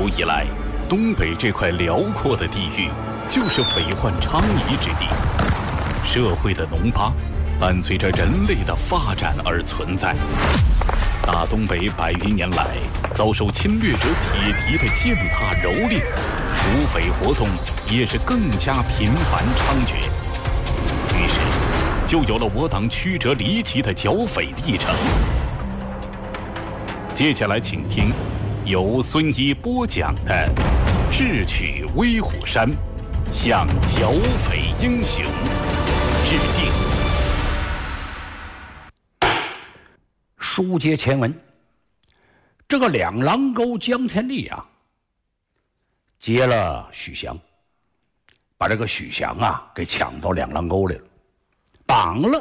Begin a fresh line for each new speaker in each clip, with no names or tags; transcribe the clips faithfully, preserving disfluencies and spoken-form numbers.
古以来，东北这块辽阔的地域就是匪患昌夷之地。社会的脓疤伴随着人类的发展而存在。大东北百余年来遭受侵略者铁蹄的践踏蹂躏，土匪活动也是更加频繁猖獗。于是，就有了我党曲折离奇的剿匪历程。接下来，请听由孙一播讲的《智取威虎山》，向剿匪英雄致敬。
书接前文，这个两狼沟江天立啊，劫了许祥，把这个许祥啊给抢到两狼沟来了，绑了。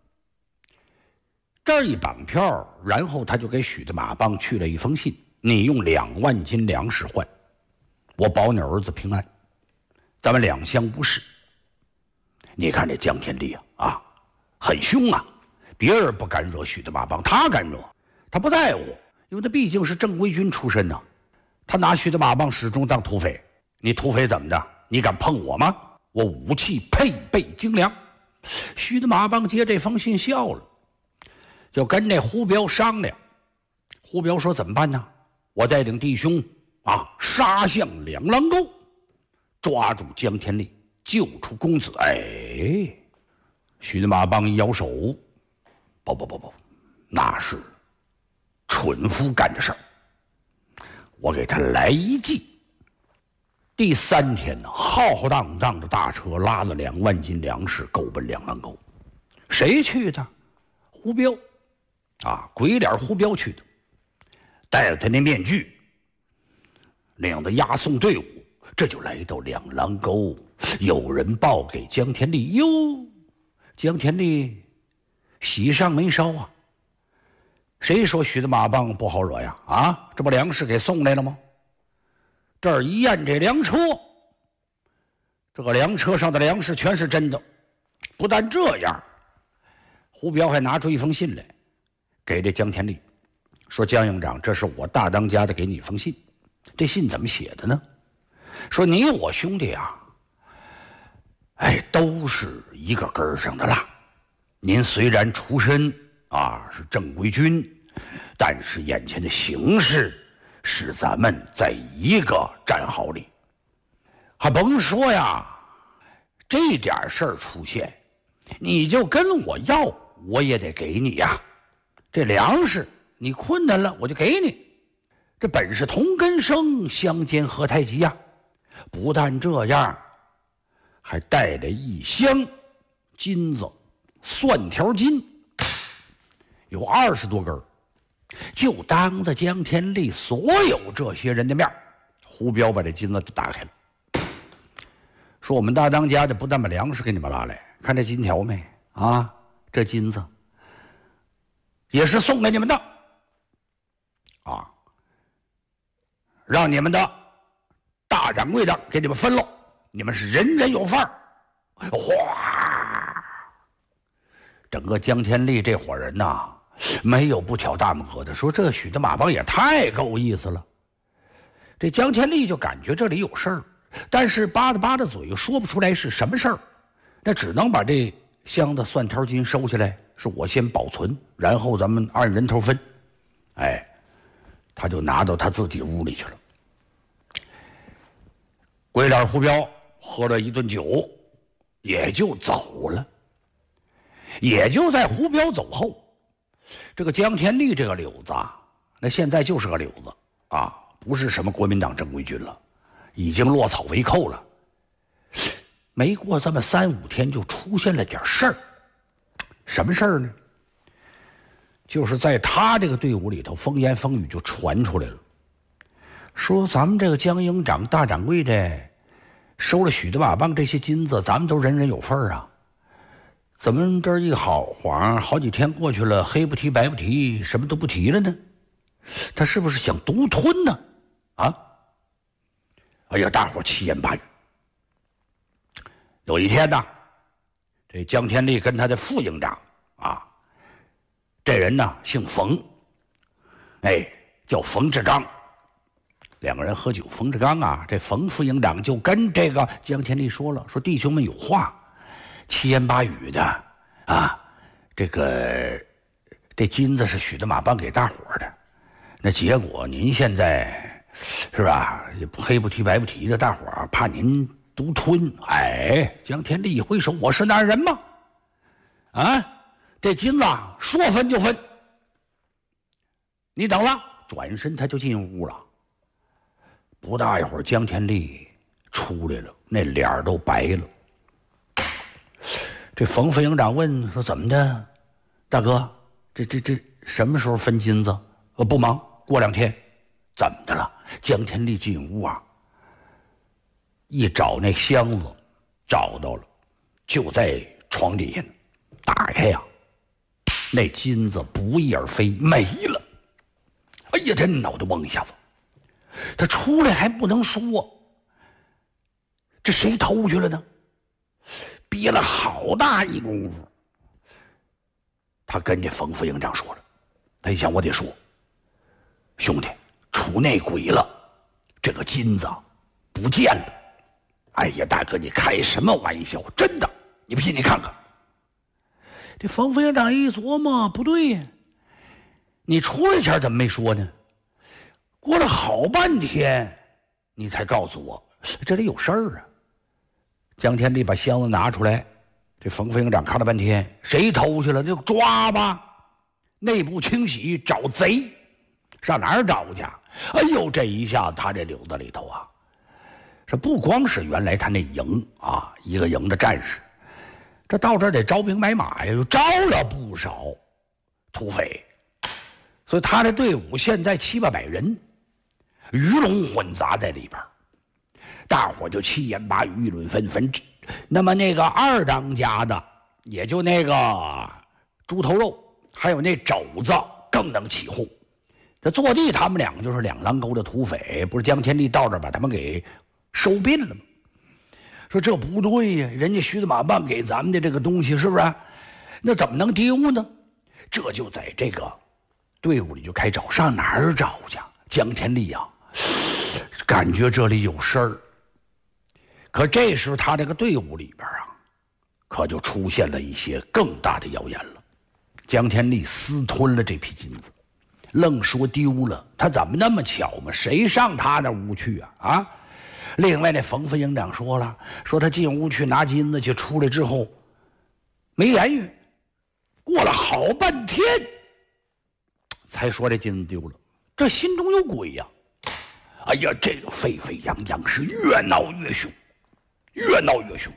这儿一绑票，然后他就给许的马帮去了一封信：你用两万斤粮食换，我保你儿子平安，咱们两相无事。你看这江天立啊，啊，很凶啊。别人不敢惹许的马帮，他敢惹，他不在乎，因为他毕竟是正规军出身呐、啊。他拿许的马帮始终当土匪，你土匪怎么着？你敢碰我吗？我武器配备精良。许的马帮接这封信笑了，就跟那胡彪商量。胡彪说怎么办呢？我带领弟兄啊，杀向两狼沟，抓住江天立，救出公子。哎，许的马帮一摇手。不不不不，那是蠢夫干的事儿。我给他来一计。第三天呢，浩浩荡荡的大车拉了两万斤粮食，狗奔两狼沟。谁去的？胡彪，啊，鬼脸胡彪去的，戴了他那面具，领着押送队伍，这就来到两狼沟。有人报给江天立，哟，江天立喜上眉梢啊！谁说许的马帮不好惹呀？啊，这不粮食给送来了吗？这儿一验这粮车，这个粮车上的粮食全是真的。不但这样，胡彪还拿出一封信来，给这江天立，说：“江营长，这是我大当家的给你一封信。这信怎么写的呢？说你我兄弟啊，哎，都是一个根儿上的蜡。您虽然出身啊是正规军，但是眼前的形势使咱们在一个战壕里，还甭说呀，这点事儿出现，你就跟我要，我也得给你呀。这粮食你困难了，我就给你。这本是同根生，相煎何太急呀！不但这样，还带了一箱金子。”蒜条金有二十多根，就当着江天立所有这些人的面，胡彪把这金子就打开了，说：“我们大当家的不但把粮食给你们拉来，看这金条没啊？这金子也是送给你们的啊，让你们的大掌柜的给你们分了，你们是人人有份儿。”哗！整个江天立这伙人呐，没有不挑大拇哥的，说这许的马帮也太够意思了。这江天立就感觉这里有事儿，但是扒着扒着嘴又说不出来是什么事儿，那只能把这箱的蒜条金收下来，是我先保存，然后咱们按人头分。哎，他就拿到他自己屋里去了。鬼脸胡彪喝了一顿酒，也就走了。也就在胡彪走后，这个江天立这个柳子啊，那现在就是个柳子啊，不是什么国民党正规军了，已经落草为寇了。没过这么三五天，就出现了点事儿。什么事儿呢？就是在他这个队伍里头，风言风语就传出来了，说咱们这个江营长、大掌柜的收了许的马帮这些金子，咱们都人人有份儿啊。怎么这一好晃，好几天过去了，黑不提白不提，什么都不提了呢？他是不是想独吞呢？啊！哎呀，大伙气焰巴。有一天呢，这江天立跟他的副营长啊，这人呢姓冯，哎，叫冯志刚， 两个人喝酒，冯志刚啊，这冯副营长就跟这个江天立说了，说弟兄们有话，七言八语的啊，这个这金子是许的马帮给大伙的，那结果您现在是吧，也不黑不提白不提的，大伙儿怕您独吞。哎，江天立一挥手，我是那人吗？啊，这金子说分就分，你等了。转身他就进屋了。不大一会儿，江天立出来了，那脸儿都白了。这冯副营长问说：“怎么的，大哥？这这这什么时候分金子？呃，不忙，过两天。怎么的了？”江天立进屋啊，一找那箱子，找到了，就在床底下呢。打开呀，那金子不翼而飞，没了。哎呀，他脑袋嗡一下子，他出来还不能说，这谁偷去了呢？憋了好大一功夫，他跟这冯副营长说了，他一想，我得说，兄弟，出内鬼了，这个金子不见了。哎呀，大哥，你开什么玩笑？真的，你不信你看看。这冯副营长一琢磨，不对呀，你出来前怎么没说呢？过了好半天，你才告诉我这里有事儿啊。江天立把箱子拿出来，这冯副营长看了半天，谁偷去了就抓吧，内部清洗找贼，上哪儿找去？哎呦，这一下他这柳子里头啊，这不光是原来他那营啊，一个营的战士，这到这儿得招兵买马呀，又招了不少土匪，所以他的队伍现在七八百人，鱼龙混杂在里边，大伙就七言八语议论纷纷。那么那个二当家的，也就那个猪头肉，还有那肘子更能起哄。这坐地他们两个就是两狼沟的土匪，不是江天立到这儿把他们给收并了吗？说这不对呀，人家徐子马棒给咱们的这个东西是不是？那怎么能丢呢？这就在这个队伍里就开找，上哪儿找去？江天立啊，感觉这里有事儿。可这时他这个队伍里边啊，可就出现了一些更大的谣言了。江天立私吞了这批金子，愣说丢了，他怎么那么巧嘛？谁上他那屋去啊？啊！另外那冯副营长说了，说他进屋去拿金子去，出来之后没言语，过了好半天才说这金子丢了，这心中有鬼呀！哎呀，这个沸沸扬扬是越闹越凶，越闹越凶，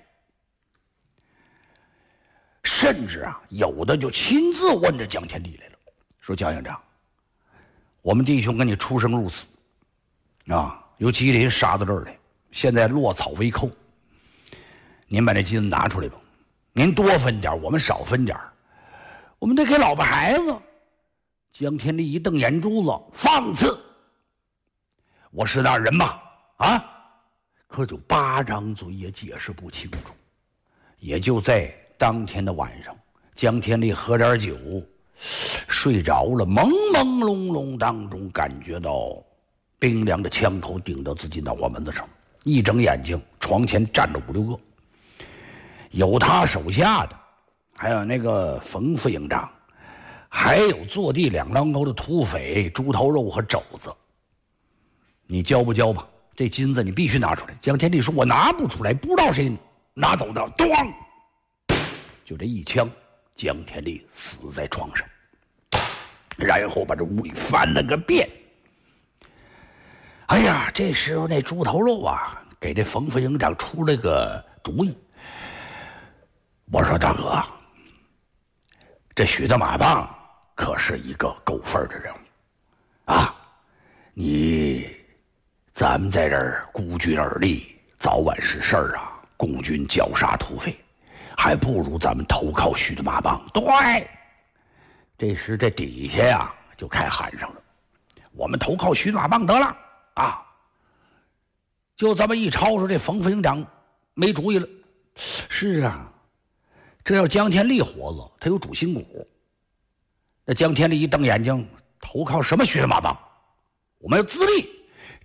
甚至啊，有的就亲自问着江天立来了，说江营长，我们弟兄跟你出生入死啊，由吉林杀到这儿来，现在落草为寇，您把那金子拿出来吧，您多分点，我们少分点，我们得给老婆孩子。江天立一瞪眼珠子，放肆！我是那人吗？啊！可就巴张嘴也解释不清楚。也就在当天的晚上，江天立喝点酒，睡着了，朦朦胧胧当中感觉到冰凉的枪口顶到自己脑瓜门子上，一睁眼睛，床前站着五六个，有他手下的，还有那个冯副营长，还有坐地两浪沟的土匪猪头肉和肘子。你交不交吧？这金子你必须拿出来。江天立说：“我拿不出来，不知道谁拿走的。”咣，就这一枪，江天立死在床上，然后把这屋里翻了个遍。哎呀，这时候那猪头肉啊，给这冯副营长出了个主意。我说：“大哥，这许的马棒可是一个够份的人物啊，你。”咱们在这儿孤军而立，早晚是事儿啊！共军绞杀土匪，还不如咱们投靠徐的马棒。对，这时这底下呀就开喊上了，我们投靠徐的马棒得了啊！就这么一吵说，这冯副营长没主意了。是啊，这要江天立活着，他有主心骨。那江天立一瞪眼睛，投靠什么徐的马棒？我们要自立。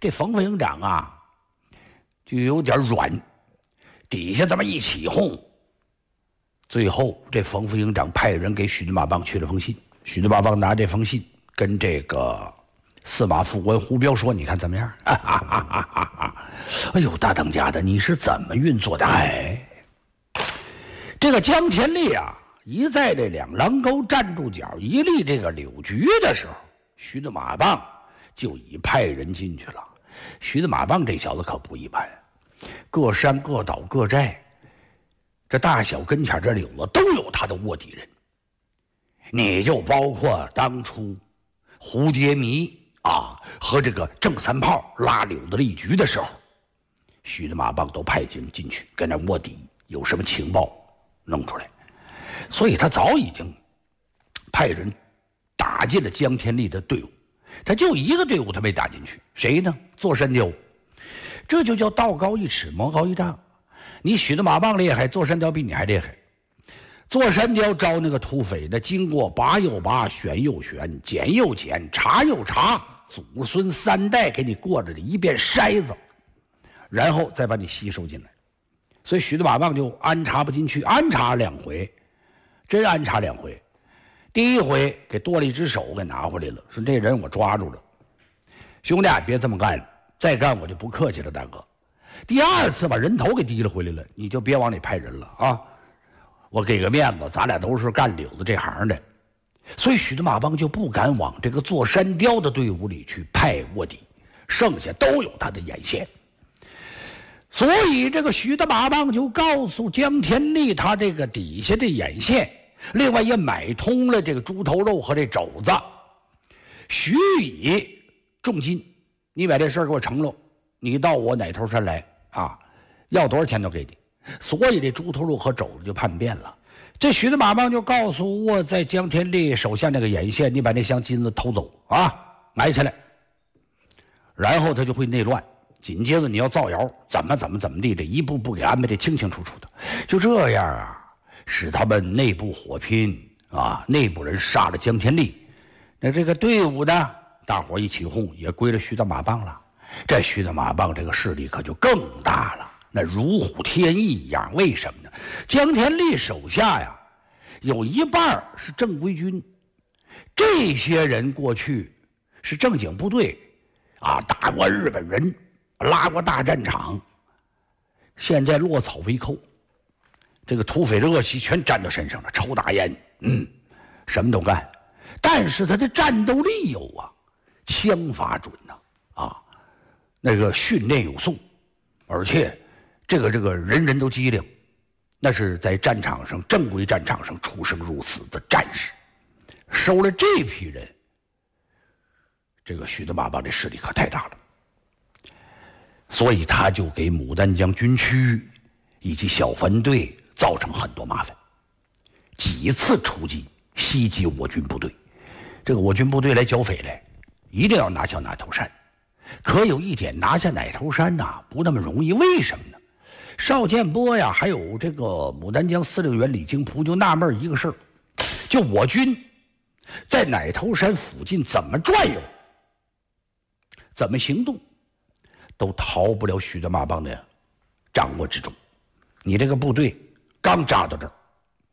这冯副营长啊，就有点软，底下这么一起哄，最后这冯副营长派人给许的马棒去了封信。许的马棒拿这封信跟这个司马副官胡彪说：“你看怎么样？”哈哈哈哈哈哈！哎呦，大当家的，你是怎么运作的？哎，这个江田利啊，一在这两狼沟站住脚，一立这个柳局的时候，徐的马棒就已派人进去了。徐的马棒这小子可不一般，各山各岛各寨，这大小跟前这柳子都有他的卧底人。你就包括当初胡杰迷啊和这个郑三炮拉柳子立局的时候，徐的马棒都派进进去跟那卧底，有什么情报弄出来。所以他早已经派人打进了江天利的队伍，他就一个队伍他没打进去，谁呢？座山雕。这就叫道高一尺，魔高一丈。你许的马棒厉害，座山雕比你还厉害。座山雕招那个土匪，那经过拔又拔，选又选，捡又捡，查又查，祖孙三代给你过着一遍筛子，然后再把你吸收进来。所以许的马棒就安插不进去，安插两回，真安插两回。第一回给多了一只手给拿回来了，说这人我抓住了，兄弟别这么干了，再干我就不客气了，大哥。第二次把人头给提了回来了，你就别往里派人了啊！我给个面子，咱俩都是干柳子这行的，所以许的马棒就不敢往这个座山雕的队伍里去派卧底，剩下都有他的眼线。所以这个许的马棒就告诉江天利，他这个底下的眼线，另外也买通了这个猪头肉和这肘子，许以重金，你把这事儿给我承了，你到我奶头山来啊，要多少钱都给你。所以这猪头肉和肘子就叛变了。这许的马棒就告诉我在江天利手下那个眼线，你把那箱金子偷走啊，埋起来，然后他就会内乱。紧接着你要造谣，怎么怎么怎么地，这一步步给安排的清清楚楚的。就这样啊，使他们内部火拼啊，内部人杀了江天利，那这个队伍呢，大伙一起哄，也归了徐的马棒了。这徐的马棒这个势力可就更大了，那如虎添翼一样。为什么呢？江天利手下呀，有一半是正规军，这些人过去是正经部队啊，打过日本人，拉过大战场，现在落草为寇，这个土匪的恶习全沾到身上了，抽大烟，嗯，什么都干，但是他的战斗力有啊，枪法准呐，啊，啊，那个训练有素，而且这个这个人人都机灵，那是在战场上正规战场上出生入死的战士，收了这批人，这个许的马棒这势力可太大了。所以他就给牡丹江军区以及小分队造成很多麻烦，几次出击袭击我军部队，这个我军部队来剿匪来，一定要拿下奶头山。可有一点，拿下奶头山呐、啊、不那么容易，为什么呢？邵建波呀，还有这个牡丹江司令员李经璞就纳闷一个事儿，就我军在奶头山附近怎么转悠，怎么行动，都逃不了许的马棒的掌握之中。你这个部队刚扎到这儿，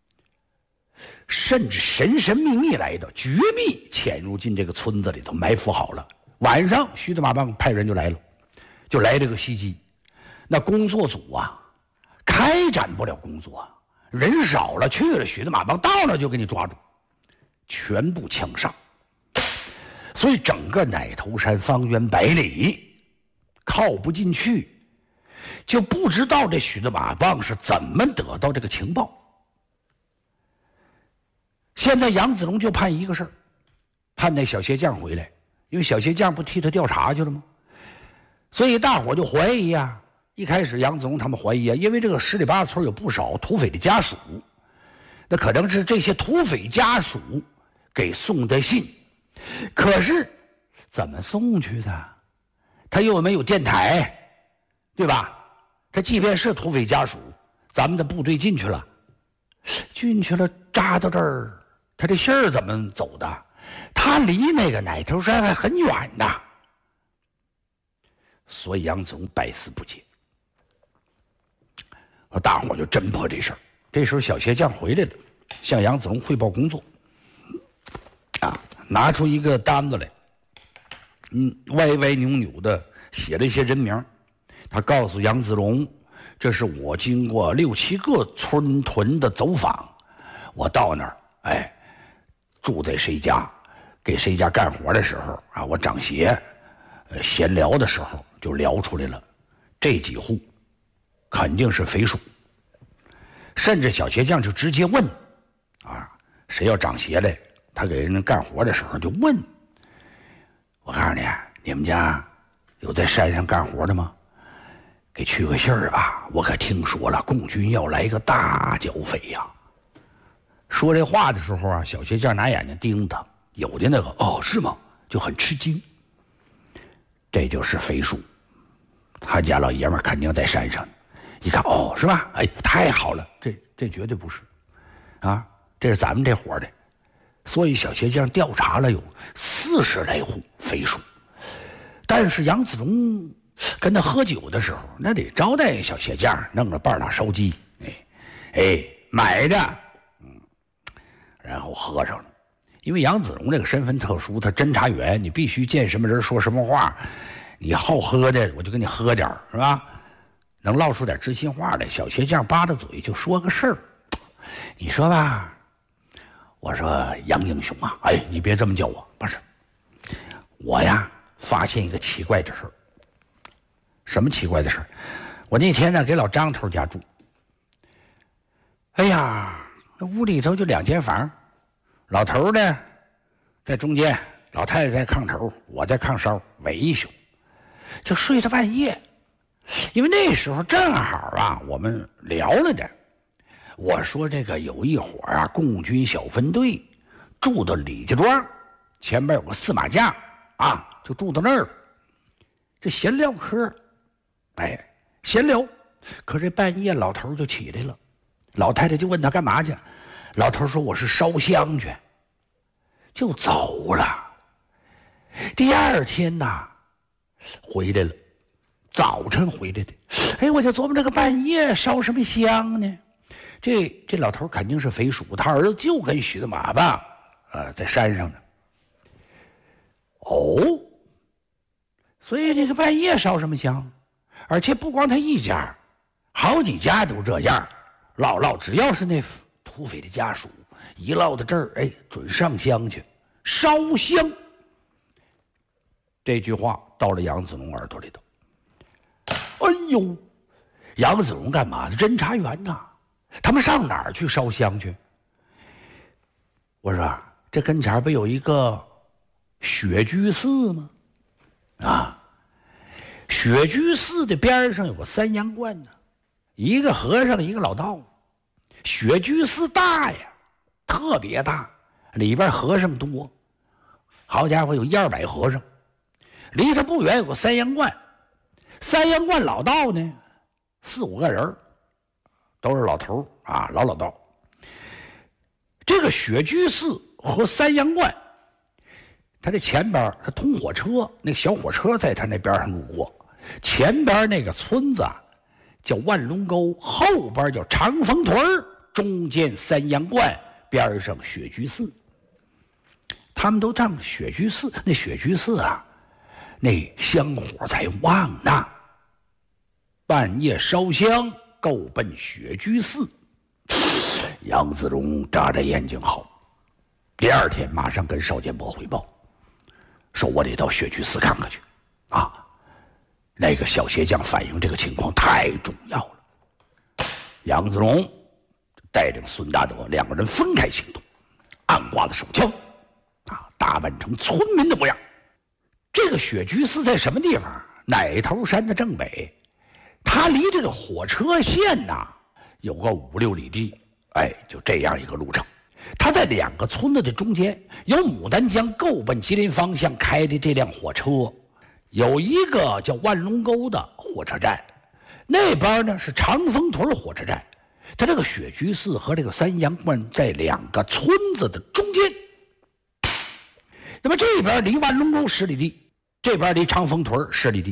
甚至神神秘秘来的，绝密潜入进这个村子里头，埋伏好了。晚上，许的马棒派人就来了，就来这个袭击。那工作组啊，开展不了工作，人少了去了，许的马棒到了就给你抓住，全部枪杀。所以整个奶头山方圆百里靠不进去，就不知道这许的马棒是怎么得到这个情报。现在杨子荣就盼一个事儿，盼那小鞋匠回来，因为小鞋匠不替他调查去了吗？所以大伙就怀疑啊。一开始杨子荣他们怀疑啊，因为这个十里八村有不少土匪的家属，那可能是这些土匪家属给送的信，可是怎么送去的？他又没有电台，对吧？他即便是土匪家属，咱们的部队进去了，进去了扎到这儿，他这信儿怎么走的？他离那个奶头山还很远呐。 所以杨子荣百思不解。大伙就侦破这事儿。这时候小鞋匠回来了，向杨子荣汇报工作。啊，拿出一个单子来，嗯，歪歪扭扭的写了一些人名。他告诉杨子荣，这是我经过六七个村屯的走访，我到那儿，哎，住在谁家，给谁家干活的时候啊，我长鞋，呃，闲聊的时候就聊出来了，这几户肯定是匪属。甚至小鞋匠就直接问，啊，谁要长鞋来，他给人干活的时候就问，我告诉你，你们家有在山上干活的吗？给去个信儿吧，我可听说了，共军要来个大剿匪呀。说这话的时候啊，小鞋匠拿眼睛盯他，有的那个哦是吗，就很吃惊。这就是匪属，他家老爷们肯定在山上。一看哦是吧？哎，太好了，这这绝对不是，啊，这是咱们这伙的。所以小鞋匠调查了有四十来户匪属，但是杨子荣跟他喝酒的时候，那得招待小鞋匠，弄了半拉烧鸡，哎哎买的，嗯，然后喝上了。因为杨子荣这个身份特殊，他侦查员，你必须见什么人说什么话，你好喝的我就跟你喝点是吧？能唠出点知心话来。小鞋匠扒着嘴就说个事儿，你说吧，我说杨英雄啊，哎，你别这么叫我，不是，我呀发现一个奇怪的事儿。什么奇怪的事儿？我那天呢给老张头家住，哎呀，那屋里头就两间房，老头呢在中间，老太太在炕头，我在炕梢，围一宿，就睡到半夜。因为那时候正好啊，我们聊了点，我说这个有一伙啊共军小分队住到李家庄，前边有个四马架啊，就住到那儿了。这闲聊嗑，哎，闲聊，可这半夜老头就起来了，老太太就问他干嘛去，老头说我是烧香去，就走了。第二天呐，回来了。早晨回来的，哎，我就琢磨这个半夜烧什么香呢？这这老头肯定是匪属，他儿子就跟许的马吧，呃，在山上呢。哦，所以这个半夜烧什么香？而且不光他一家，好几家都这样，唠唠，只要是那土匪的家属一唠到这儿，哎，准上香去，烧香。这句话到了杨子荣耳朵里头。哎呦，杨子荣干嘛呢？侦查员呐，他们上哪儿去烧香去？我说这跟前不有一个雪居寺吗？啊，雪居寺的边上有个三阳观呢，一个和尚一个老道。雪居寺大呀，特别大，里边和尚多，好家伙有一二百和尚。离他不远有个三阳观。三阳观老道呢，四五个人，都是老头啊，老老道。这个雪居寺和三阳观，他这前边他通火车，那小火车在他那边上路过。前边那个村子叫万龙沟，后边叫长风屯，中间三阳观，边上雪居寺。他们都上雪居寺，那雪居寺啊。那香火才旺呢，半夜烧香，够奔雪居寺。杨子荣眨着眼睛好，第二天马上跟邵建波汇报，说我得到雪居寺看看去。啊，那个小鞋匠反映这个情况太重要了。杨子荣带领孙大德两个人分开行动，暗挂了手枪，啊，打扮成村民的模样。这个雪居寺在什么地方？奶头山的正北，它离这个火车线呐有个五六里地，哎，就这样一个路程。它在两个村子的中间，由牡丹江够奔吉林方向开的这辆火车，有一个叫万龙沟的火车站，那边呢是长风屯火车站。它这个雪居寺和这个三阳观在两个村子的中间。那么这边离万龙沟十里地，这边离长风屯十里地。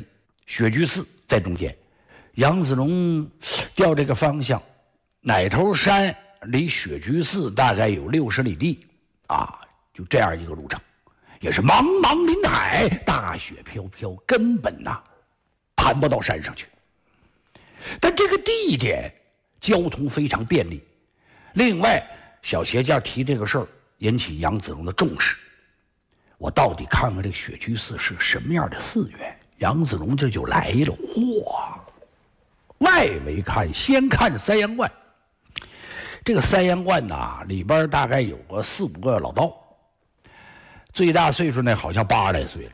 雪居寺在中间，杨子荣调这个方向，哪头山离雪居寺大概有六十里地啊，就这样一个路程，也是茫茫林海，大雪飘飘，根本呐、啊、攀不到山上去。但这个地点交通非常便利，另外小鞋匠提这个事儿引起杨子荣的重视。我到底看看这雪居寺是什么样的寺院。杨子荣这就来了，嚯！外围看，先看三阳观。这个三阳观呐，里边大概有个四五个老道，最大岁数呢好像八十来岁了。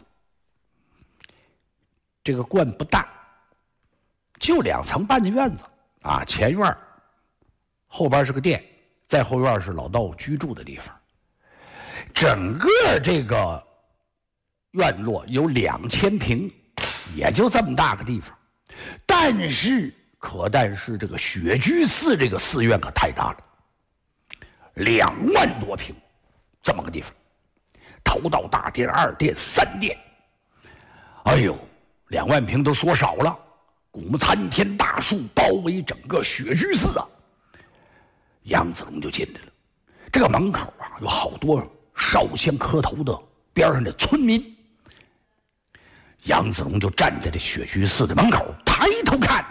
这个观不大，就两层半的院子啊，前院后边是个殿，再后院是老道居住的地方。整个这个院落有两千平，也就这么大个地方。但是可但是这个雪居寺这个寺院可太大了，两万多平，这么个地方，头道大殿、二殿、三殿。哎呦，两万平都说少了，古参天大树包围整个雪居寺啊。杨子荣就进来了，这个门口啊有好多烧香磕头的边上的村民。杨子荣就站在这雪居寺的门口，抬头看，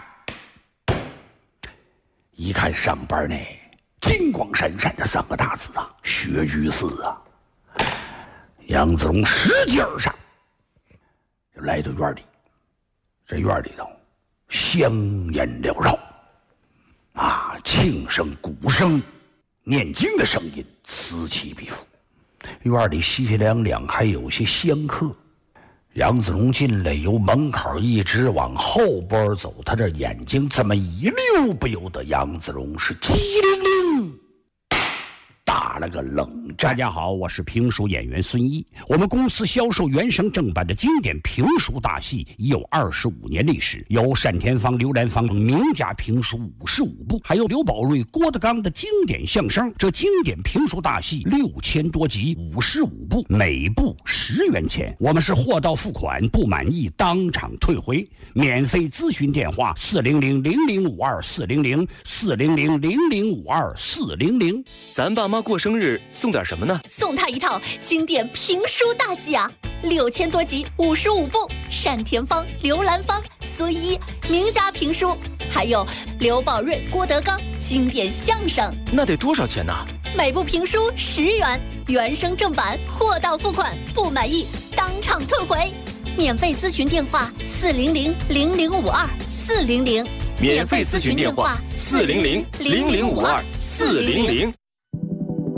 一看上边那金光闪闪的三个大字啊，雪居寺啊。杨子荣使劲而上，就来到院里。这院里头香烟缭绕啊，磬声、鼓声、念经的声音此起彼伏。院里稀稀凉凉，还有些香客。杨子荣进来，由门口一直往后边走，他这眼睛这么一溜，不由得杨子荣是机灵灵打了个冷战。
大家好，我是评书演员孙一。我们公司销售原声正版的经典评书大戏已有二十五年历史，有单田芳、刘兰芳等名家评书五十五部，还有刘宝瑞、郭德纲的经典相声。这经典评书大戏六千多集，五十五部，每部十元钱。我们是货到付款，不满意当场退回。免费咨询电话：四零零零零五二四零零四零零零零五二四零零。
咱爸妈过生日送点什么呢？
送他一套经典评书大戏啊，六千多集，五十五部，单田芳、刘兰芳、孙一名家评书，还有刘宝瑞、郭德纲经典相声。
那得多少钱呢？
每部评书十元，原声正版，货到付款，不满意当场退回。免费咨询电话：四零零零零五二四零零。
免费咨询电话：四零零零零五二四零零。